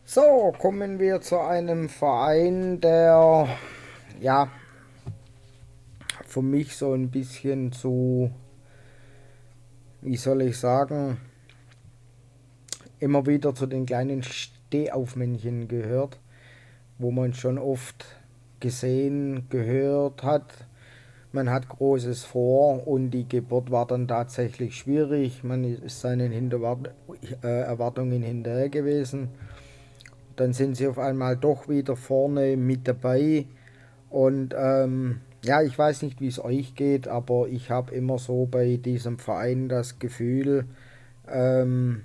So, kommen wir zu einem Verein, der ja für mich so ein bisschen zu, wie soll ich sagen, immer wieder zu den kleinen Stehaufmännchen gehört, wo man schon oft gesehen, gehört hat. Man hat Großes vor und die Geburt war dann tatsächlich schwierig. Man ist seinen Erwartungen hinterher gewesen. Dann sind sie auf einmal doch wieder vorne mit dabei. Und ja, ich weiß nicht, wie es euch geht, aber ich habe immer so bei diesem Verein das Gefühl, ähm,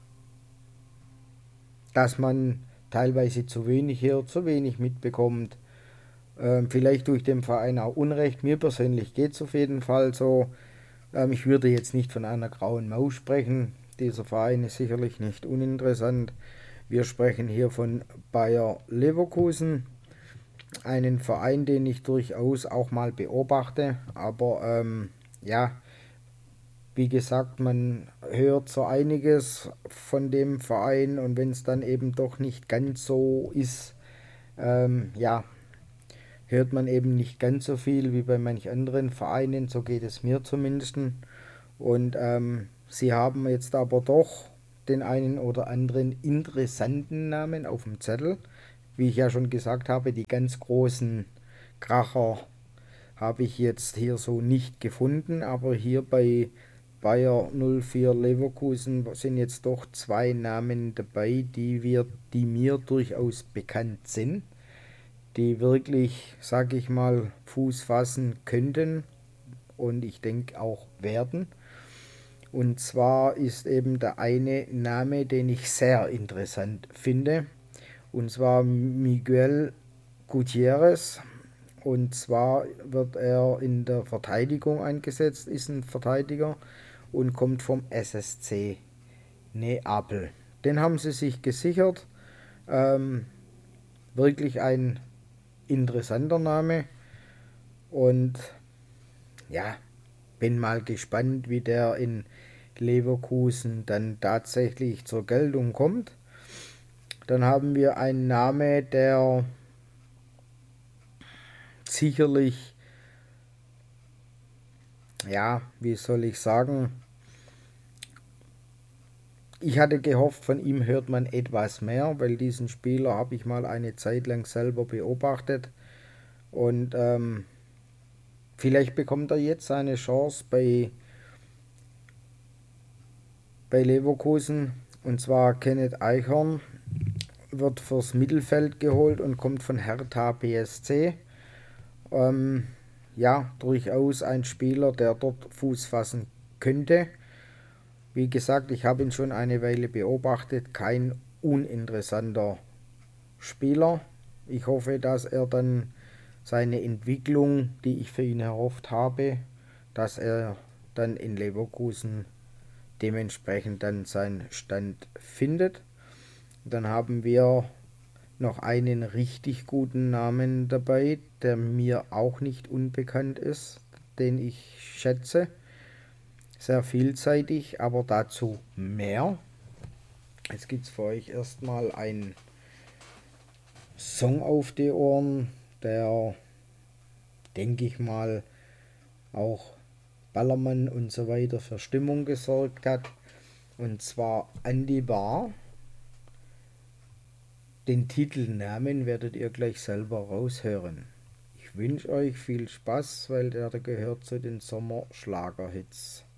dass man teilweise zu wenig hört, zu wenig mitbekommt. Vielleicht durch den Verein auch Unrecht. Mir persönlich geht es auf jeden Fall so. Ich würde jetzt nicht von einer grauen Maus sprechen. Dieser Verein ist sicherlich nicht uninteressant. Wir sprechen hier von Bayer Leverkusen, einen Verein, den ich durchaus auch mal beobachte. Aber ja, wie gesagt, man hört so einiges von dem Verein und wenn es dann eben doch nicht ganz so ist, ja, hört man eben nicht ganz so viel wie bei manch anderen Vereinen. So geht es mir zumindest. Und sie haben jetzt aber doch den einen oder anderen interessanten Namen auf dem Zettel. Wie ich ja schon gesagt habe, die ganz großen Kracher habe ich jetzt hier so nicht gefunden, aber hier bei Bayer 04 Leverkusen sind jetzt doch zwei Namen dabei, die mir durchaus bekannt sind, die wirklich, sag ich mal, Fuß fassen könnten und ich denke auch werden. Und zwar ist eben der eine Name, den ich sehr interessant finde, und zwar Miguel Gutierrez. Und zwar wird er in der Verteidigung eingesetzt, ist ein Verteidiger und kommt vom SSC Neapel. Den haben sie sich gesichert. Ähm, Wirklich ein interessanter Name. Und ja, bin mal gespannt, wie der in Leverkusen dann tatsächlich zur Geltung kommt. Dann haben wir einen Name, der sicherlich, ja, wie soll ich sagen, ich hatte gehofft, von ihm hört man etwas mehr, weil diesen Spieler habe ich mal eine Zeit lang selber beobachtet. Und vielleicht bekommt er jetzt seine Chance bei Leverkusen. Und zwar Kenneth Eichhorn wird fürs Mittelfeld geholt und kommt von Hertha BSC. Ja, durchaus ein Spieler, der dort Fuß fassen könnte. Wie gesagt, ich habe ihn schon eine Weile beobachtet. Kein uninteressanter Spieler. Ich hoffe, dass er dann seine Entwicklung, die ich für ihn erhofft habe, dass er dann in Leverkusen dementsprechend dann seinen Stand findet. Dann haben wir noch einen richtig guten Namen dabei, der mir auch nicht unbekannt ist, den ich schätze. Sehr vielseitig, aber dazu mehr. Jetzt gibt es für euch erstmal einen Song auf die Ohren, der, denke ich mal, auch Ballermann und so weiter für Stimmung gesorgt hat. Und zwar Andy Bar. Den Titelnamen werdet ihr gleich selber raushören. Ich wünsche euch viel Spaß, weil der gehört zu den Sommerschlagerhits.